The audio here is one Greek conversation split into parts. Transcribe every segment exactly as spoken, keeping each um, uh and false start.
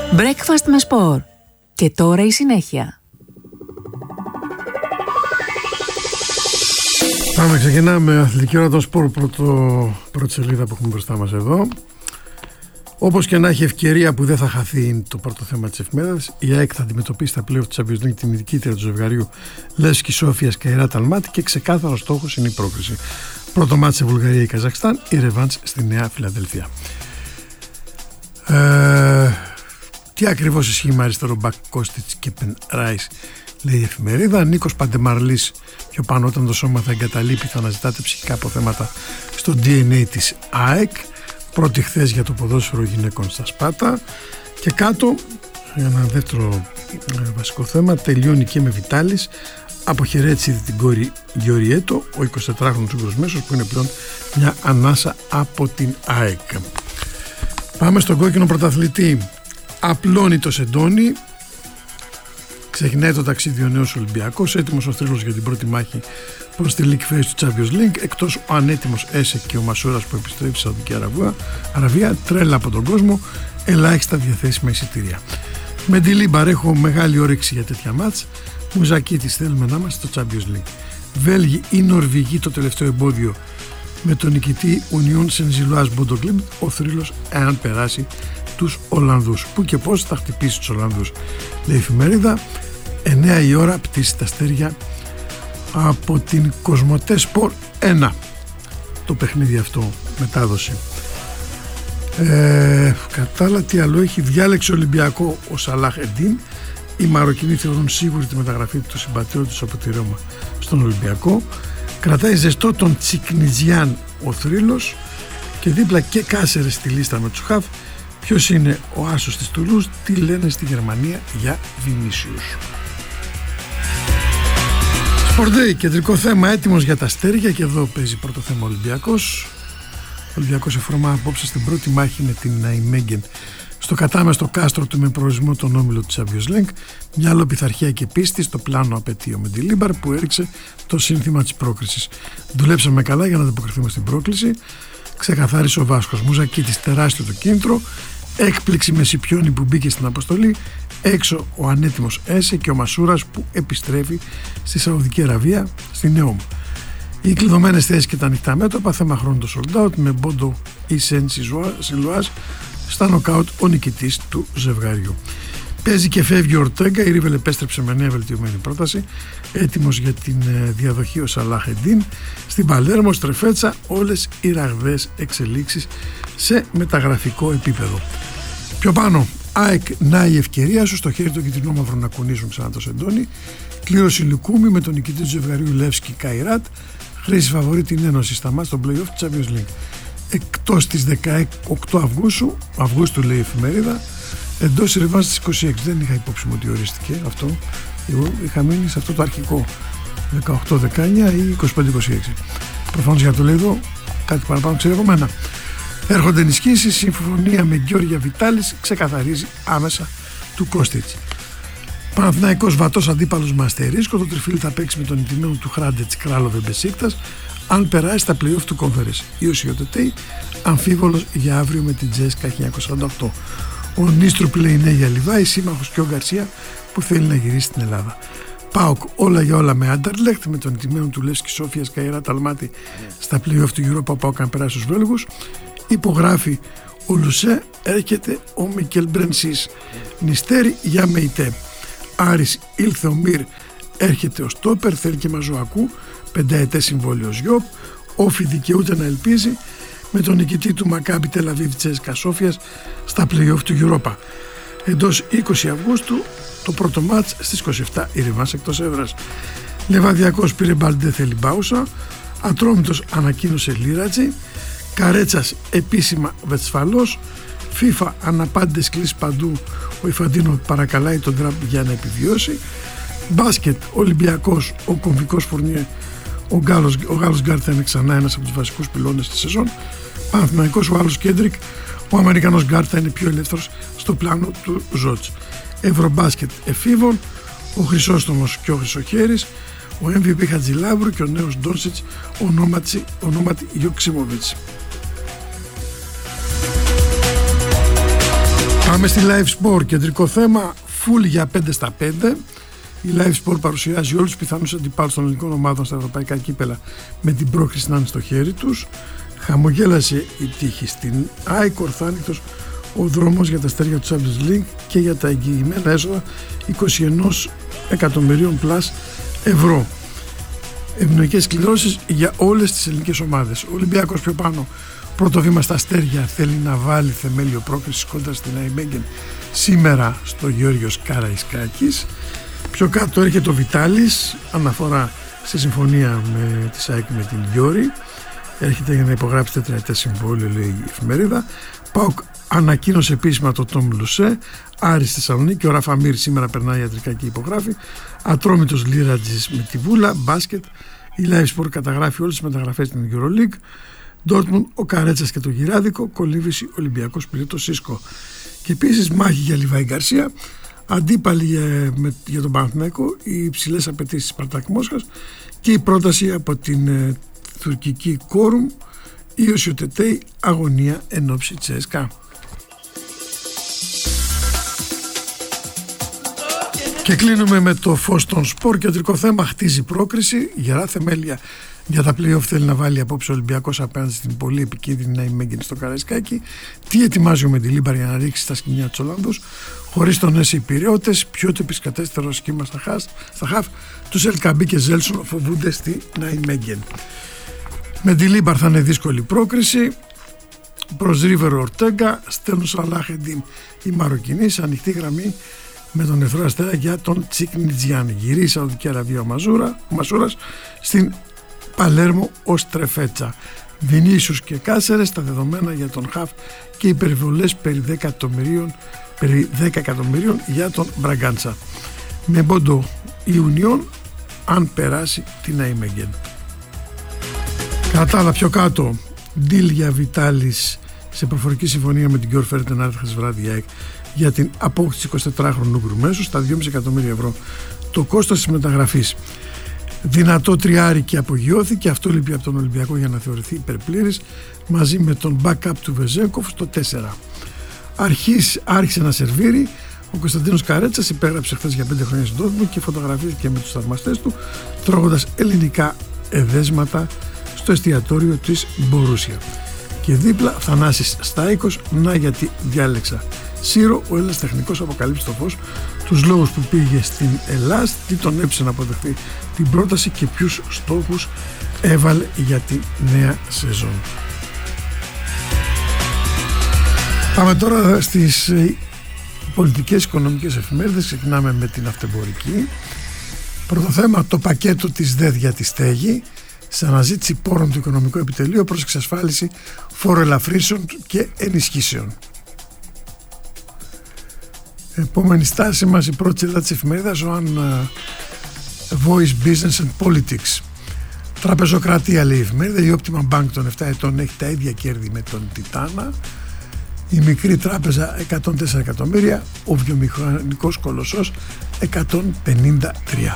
Breakfast με σπορ. Και τώρα η συνέχεια. Πάμε, ξεκινάμε αθλητική ώρα των σπορ, πρώτο, πρώτη σελίδα που έχουμε μπροστά μας εδώ. Όπως και να έχει, ευκαιρία που δεν θα χαθεί το πρώτο θέμα της εφημερίδας. Η ΑΕΚ θα αντιμετωπίσει στα πλέον της Champions League την νικήτρια του ζευγαριού Λεύσκη Σόφιας Καϊράτ Αλμάτι και ξεκάθαρο στόχος είναι η πρόκριση. Πρώτο μάτι σε Βουλγαρία ή Καζακστάν, η ρεβάντς στη Νέα Φιλαδελφία. Ε, τι ακριβώς ισχύει με αριστερό μπακ Κώστιτς και Πεν Ράις, λέει η εφημερίδα. Νίκος Παντεμαρλής πιο πάνω, όταν το σώμα θα εγκαταλείπει θα αναζητάτε ψυχικά αποθέματα στο ντι εν έι της ΑΕΚ. Πρώτη χθες για το ποδόσφαιρο γυναικών στα Σπάτα. Και κάτω ένα δεύτερο ε, βασικό θέμα, τελειώνει και με Βιτάλης. Αποχαιρέτησε την κόρη Γεωριέτο, ο εικοσιτετράχρονος Ούγγρος μέσος που είναι πλέον μια ανάσα από την ΑΕΚ. Πάμε στον κόκκινο πρωταθλητή. Απλώνει το σεντόνι. Ξεκινάει το ταξίδι ο νέος Ολυμπιακός, έτοιμος ο θρύλος για την πρώτη μάχη προς τη League Phase του Champions League, εκτός ο ανέτοιμος Έσε και ο Μασούρας που επιστρέφει στη Σαουδική Αραβία, Αραβία, τρέλα από τον κόσμο, ελάχιστα διαθέσιμα εισιτήρια. Με τη Λίμπαρ έχω μεγάλη όρεξη για τέτοια μάτς. Μουζακίτης, θέλουμε να είμαστε στο Champions League. Βέλγοι ή Νορβηγοί, το τελευταίο εμπόδιο με τον νικητή Union Saint-Gilloise Bodo Glimt, ο θρύλος εάν περάσει τους Ολλανδούς. Πού και πώς θα χτυπήσει τους Ολλανδούς, λέει η εφημερίδα. εννιά η ώρα, πτήσει τα αστέρια από την Κοσμοτέ Σπορ ένα. Το παιχνίδι αυτό, μετάδοση. Ε, κατάλα τι άλλο έχει. Διάλεξε Ολυμπιακό ο Σαλάχ Εντίν. Οι Μαροκινοί θεωρούν σίγουρη τη μεταγραφή του συμπατριώτη τους από τη Ρώμα στον Ολυμπιακό. Κρατάει ζεστό τον Τσικνιζιάν ο θρύλος και δίπλα και Κάσερες στη λίστα με τους χαφ. Ποιος είναι ο άσος της Τουλούς, τι λένε στη Γερμανία για Βινίσιους. Σπορντέι, κεντρικό θέμα, έτοιμος για τα αστέρια, και εδώ παίζει πρώτο θέμα Ολυμπιακός. Ο Ολυμπιακός εφορμά απόψε στην πρώτη μάχη με την Ναϊμέγγεν στο κατάμεστο κάστρο του με προορισμό τον όμιλο του Champions League. Μια άλλο πειθαρχία και πίστη στο πλάνο απαιτεί ο Μεντιλίμπαρ που έριξε το σύνθημα της πρόκρισης. Δουλέψαμε καλά για να ανταποκριθούμε στην πρόκληση. Ξεκαθάρισε ο Βάσκος. Μουζακίτης, τεράστιο το κίνητρο. Έκπληξη με Σιπιόνι που μπήκε στην αποστολή. Έξω ο ανέτοιμος Έσε και ο Μασούρας που επιστρέφει στη Σαουδική Αραβία, στη Νεόμ. Οι κλειδωμένες θέσεις και τα ανοιχτά μέτωπα, θέμα χρόνου το sold out με Μπόντο ή Saint-Gilloise στα νοκάουτ ο νικητής του ζευγαριού. Παίζει και φεύγει ο Ορτέγκα, η Ρίβελ επέστρεψε με νέα βελτιωμένη πρόταση, έτοιμος για την διαδοχή ο Σαλάχ Εντίν. Στην Παλέρμο, Στρεφέτσα, όλες οι ραγδαίες εξελίξεις σε μεταγραφικό επίπεδο. Πιο πάνω, ΑΕΚ, να η ευκαιρία σου, στο χέρι των κυτρινόμαυρων να κουνήσουν ξανά το σεντόνι. Κλήρωση Λουκούμι με τον νικητή του ζευγαριού Λεύσκη Καϊράτ. Χρήση φαβορεί την Ένωση στα μάτς των play-off της Champions League. Εκτός της δεκαοκτώ Αυγούστου, Αυγούστου λέει η εφημερίδα, εντός η ρεβάνς στις είκοσι έξι. Δεν είχα υπόψη μου ότι ορίστηκε αυτό. Εγώ είχα μείνει σε αυτό το αρχικό δεκαοκτώ δεκαεννιά ή είκοσι πέντε είκοσι έξι. Προφανώς για το λέει εδώ κάτι παραπάνω ξέρει από μένα. Έρχονται ενισχύσεις, συμφωνία με Γιώργια Βιτάλης ξεκαθαρίζει άμεσα του Κώστιτς. Παναθηναϊκός βατός αντίπαλος με αστερίσκο, το τριφύλι θα παίξει με τον ηττημένο του Χράντετς Κράλοβε Μπεσίκτας αν περάσει στα play-off του Conference. Ή ο Σιωτετέι αμφίβολος για αύριο με την Τζέσκα χίλια εννιακόσια σαράντα οκτώ. Ο Νίστρουπ λέει ναι για Λιβάη, σύμμαχος και ο Γκαρσία που θέλει να γυρίσει στην Ελλάδα. ΠΑΟΚ όλα για όλα με Άντερλεχτ, με τον ηττημένο του Λεύσκη Σόφιας Καϊράτ Αλμάτι στα play-off του Europa. ΠΑΟΚ αν περάσει στους Βέλγους. Υπογράφει ο Λουσέ, έρχεται ο Μικέλ Μπρενσής. Νηστέρι για Μεϊτέ. Άρης ήλθε ο Μυρ, έρχεται ο Στόπερ, θέλει και Μαζουακού, πενταετές συμβόλαιο Γιόπ. Όφι δικαιούται να ελπίζει με τον νικητή του Μακάμπι Τελαβίβ Τσέσκα Σόφιας στα play-off του Europa. Εντός είκοσι Αυγούστου το πρώτο μάτς, στις είκοσι επτά η ρεβάνς εκτός έδρας. Λεβαδιακός πήρε Μπαλντέ, θέλει Μπάουσα. Ατρόμητος ανακοίνωσε Λίρατζη. Καρέτσας επίσημα Βετσφαλός. FIFA αναπάντητες κλήσεις παντού. Ο Ιφαντίνο παρακαλάει τον Τραμπ για να επιβιώσει. Μπάσκετ Ολυμπιακός, ο κομβικός Φουρνιέ, ο Γάλλος, ο Γάλλος Γκάρτ θα είναι ξανά ένας από τους βασικούς πυλώνες της σεζόν. Παναθηναϊκός ο άλλος Κέντρικ, ο Αμερικανός Γκάρτ θα είναι πιο ελεύθερος στο πλάνο του Ζότς. Ευρωμπάσκετ εφήβων, ο Χρυσόστομος και ο Χρυσοχέρης, ο εμ βι πι Χατζηλάβρου και ο νέος Ντόνσιτς, ονόματι, ονόματι Γιοξίμοβιτς. Πάμε στη Live Sport, κεντρικό θέμα full για πέντε στα πέντε. Η Live Sport παρουσιάζει όλους τους πιθανούς αντιπάλους των ελληνικών ομάδων στα ευρωπαϊκά κύπελα με την πρόκριση να είναι στο χέρι τους. Χαμογέλασε η τύχη στην ΑΕΚ, ορθάνυχτος ο δρόμος για τα αστέρια του Champions League και για τα εγγυημένα έσοδα είκοσι ένα εκατομμυρίων πλας ευρώ. Ευνοϊκές κληρώσεις για όλες τις ελληνικές ομάδες. Ο Ολυμπιακός πιο πάνω, πρώτο βήμα στα αστέρια, θέλει να βάλει θεμέλιο πρόκρισης κόντρα στην Αϊμέγεν σήμερα στο Γεώργιος Καραϊσκάκης. Πιο κάτω έρχεται ο Βιτάλης, αναφορά στη συμφωνία με τη ΣΑΕΚ με την Γιώρη. Έρχεται για να υπογράψει τετραετές συμβόλαιο, λέει η εφημερίδα. ΠΑΟΚ ανακοίνωσε επίσημα το Τόμ Λουσέ. Άρης στη Θεσσαλονίκη, ο Ραφα Μίρ σήμερα περνάει ιατρικά και υπογράφει. Ατρόμητος Λίρατζης με τη Βούλα, μπάσκετ. Η Live Sport καταγράφει όλες τις μεταγραφές στην EuroLeague. Ντόρτμουντ, ο Καρέτσας και το Γυράδικο. Κολύβηση Ολυμπιακός πήρε το Σίσκο. Και επίσης μάχη για Λιβάη Γκαρσία. Αντίπαλοι για, με, για τον Παναθηναϊκό, οι υψηλές απαιτήσεις της Σπαρτάκ Μόσχας και η πρόταση από την ε, τουρκική Κόρουμ, η Οσιοτετέη αγωνία εν ώψη Τσέσκα. Και κλείνουμε με το φως των σπορ. Κεντρικό θέμα, χτίζει πρόκριση, γερά θεμέλια για τα play-off θέλει να βάλει απόψε ο Ολυμπιακός απέναντι στην πολύ επικίνδυνη Αϊμέγεν στο Καραϊσκάκι. Τι ετοιμάζει ο Μεντιλίμπαρ για να ρίξει στα σκοινιά τους Ολλανδούς, χωρίς τον Έσαι οι Πειριώτες, πιο τεπισκατέστερο σχήμα στα, χάς, στα χαφ, τους Ελκαμπή και Ζέλσον φοβούνται στην Αϊμέγεν. Μεντιλίμπαρ θα είναι δύσκολη πρόκριση. Προς Ρίβερο Ορτέγκα, στέλνουν Σαλάχεντιν οι Μαροκινοί σε ανοιχτή γραμμή με τον Ερυθρό Αστέρα για τον Τσικνιτζιάν. Γυρίζει η Σαουδική Αραβία ο, Μαζούρα, ο Μασούρας στην Παλέρμο ως Τρεφέτσα. Βινίσιους και Κάσερες τα δεδομένα για τον Χαφ και οι περιβολές περί δέκα εκατομμυρίων, περί δέκα εκατομμυρίων για τον Μπραγκάντσα. Με πόντο Ιουνιών αν περάσει την Αϊμέγεν. Κατά άλλα πιο κάτω, deal για Βιτάλης σε προφορική συμφωνία με την Γιόρ Φέρντενάρτ χθες βράδυ ΑΕΚ για την απόκτηση εικοσιτετράχρονου Ούγκρου μέσου στα δυόμισι εκατομμύρια ευρώ. Το κόστος της μεταγραφής. Δυνατό τριάρι απογειώθηκε, αυτό λείπει από τον Ολυμπιακό για να θεωρηθεί υπερπλήρης, μαζί με τον backup του Βεζέγκοφ στο τέσσερα. Αρχής, άρχισε να σερβίρει. Ο Κωνσταντίνος Καρέτσας υπέγραψε χθες για πέντε χρόνια στην Ντόρτμουντ και φωτογραφήθηκε με τους θαυμαστές του τρώγοντας ελληνικά εδέσματα στο εστιατόριο της Μπορούσια. Και δίπλα Θανάσης Στάικος, να γιατί διάλεξα Σύρο, ο Έλληνας τεχνικός αποκαλύψει το φως, τους λόγους που πήγε στην Ελλάδα, τι τον έψε να αποδεχθεί την πρόταση και ποιους στόχους έβαλε για τη νέα σεζόν. Πάμε τώρα στις πολιτικές οικονομικές εφημερίδες. Ξεκινάμε με την αυτεμπορική. Πρώτο θέμα, το πακέτο της ΔΕΔ για τη στέγη σε αναζήτηση πόρων του Οικονομικού Επιτελείου προς εξασφάλιση φοροελαφρύσεων και ενισχύσεων. Επόμενη στάση μας, η πρώτη σελίδα της εφημερίδας, ο Αν Voice Business and Politics. Τραπεζοκρατία, λέει η εφημερίδα. Η Optima Bank των επτά ετών έχει τα ίδια κέρδη με τον Τιτάνα. Η μικρή τράπεζα εκατόν τέσσερα εκατομμύρια, ο βιομηχανικός κολοσσός εκατόν πενήντα τρία.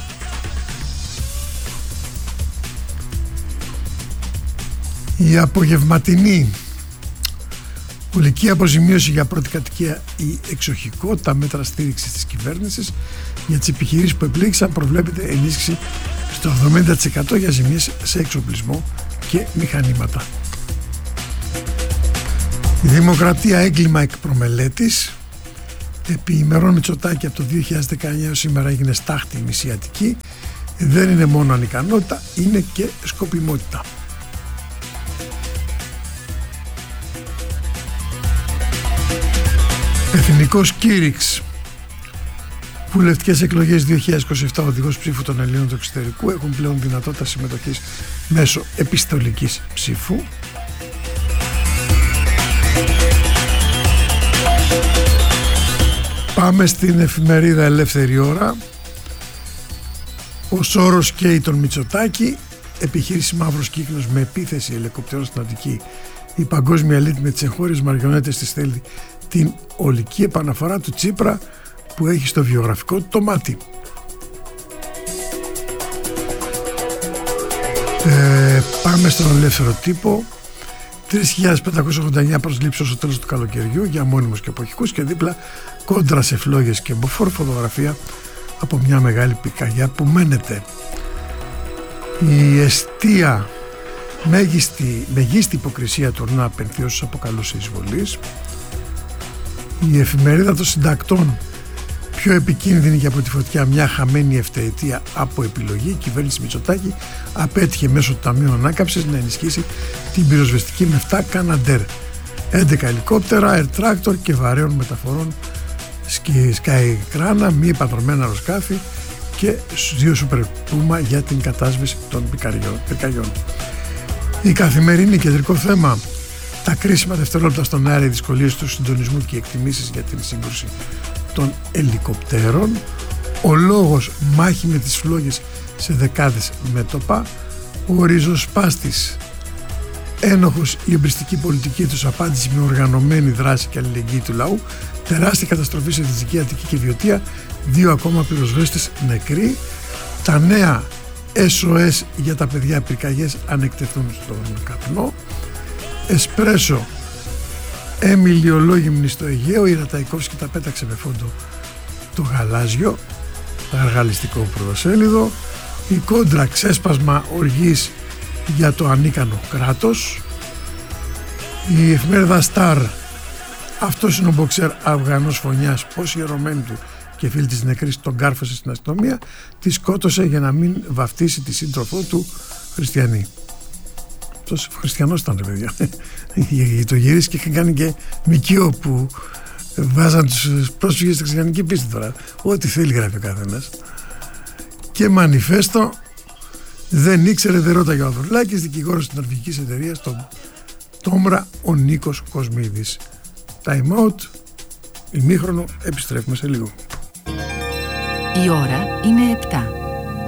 Η απογευματινή. Ολική αποζημίωση για πρώτη κατοικία ή εξοχικό, τα μέτρα στήριξης της κυβέρνησης για τις επιχειρήσεις που επλήξαν, προβλέπεται ενίσχυση στο εβδομήντα τοις εκατό για ζημίες σε εξοπλισμό και μηχανήματα. Η Δημοκρατία, έγκλημα εκ προμελέτης. Επί ημερών Μητσοτάκη από το δύο χιλιάδες δεκαεννιά έως σήμερα έγινε στάχτη η μισή Αττική. Δεν είναι μόνο ανικανότητα, είναι και σκοπιμότητα. Εθνικός κήρυξ. Βουλευτικές εκλογές δύο χιλιάδες είκοσι επτά, οδηγός ψήφου των Ελλήνων του εξωτερικού έχουν πλέον δυνατότητα συμμετοχής μέσω επιστολικής ψήφου. Πάμε στην εφημερίδα Ελεύθερη Ώρα. Ο Σόρος καίει τον Μητσοτάκη. Επιχείρηση Μαύρος Κύκνος με επίθεση ελικοπτερών στην Αττική. Η παγκόσμια ελίτ με τις εγχώριες μαριονέτες της θέλει την ολική επαναφορά του Τσίπρα που έχει στο βιογραφικό το μάτι. Ε, πάμε στον ελεύθερο τύπο. τρεις χιλιάδες πεντακόσιες ογδόντα εννέα προσλήψεις στο τέλος του καλοκαιριού για μόνιμους και εποχικούς, και δίπλα κόντρα σε φλόγες και μποφόρ φωτογραφία από μια μεγάλη πυρκαγιά που μένεται. Η εστία μέγιστη, μεγίστη υποκρισία του ορεινού απενθίωσης αποκαλούσε εισβολής. Η εφημερίδα των συντακτών πιο επικίνδυνη και από τη φωτιά, μια χαμένη ευταετία από επιλογή. Η κυβέρνηση Μητσοτάκη απέτυχε μέσω του Ταμείου Ανάκαμψης να ενισχύσει την πυροσβεστική με επτά Canadair, έντεκα ελικόπτερα, air tractor και βαρέων μεταφορών Sky Κράνα, μη επανδρομένα αεροσκάφη και δύο Super Puma για την κατάσβεση των πυρκαγιών. Η καθημερινή κεντρικό θέμα, τα κρίσιμα δευτερόλεπτα στον αέρα, οι δυσκολίες του συντονισμού και οι εκτιμήσεις για την σύγκρουση των ελικοπτέρων. Ο λόγος, μάχη με τις φλόγες σε δεκάδες μέτωπα. Ο ριζοσπάστης, ένοχος η εμπριστική πολιτική τους, απάντηση με οργανωμένη δράση και αλληλεγγύη του λαού. Τεράστια καταστροφή σε Δυτική Αττική και Βιωτία, δύο ακόμα πυροσβέστες νεκροί. Τα νέα ες ο ες για τα παιδιά, πυρκαγιές αν εκτεθούν στον καπνό. Εσπρέσο, Έμιλοι ολόγυμνοι στο Αιγαίο, η Ραταϊκόφσκι τα πέταξε με φόντο το γαλάζιο, αργαλιστικό πρωτοσέλιδο. Η κόντρα, ξέσπασμα οργής για το ανίκανο κράτος. Η εφημερίδα Σταρ, αυτός είναι ο μποξέρ Αφγανός φωνιάς, πως η ερωμένη του και φίλη της νεκρής τον κάρφωσε στην αστυνομία, τη σκότωσε για να μην βαφτίσει τη σύντροφό του χριστιανή. Αυτός χριστιανός ήταν, ρε παιδιά. Το γυρίσει και είχαν κάνει και μικείο που βάζαν τους πρόσφυγες στη χριστιανική πίστη τώρα. Ό,τι θέλει γράφει ο καθένας. Και μανιφέστο, δεν ήξερε, δεν ρώταγε ο Ανδρουλάκης, δικηγόρος της νορβηγικής εταιρείας, τον Τόμρα, ο Νίκος Κοσμίδης. Time out, ημίχρονο, επιστρέφουμε σε λίγο. Η ώρα είναι επτά.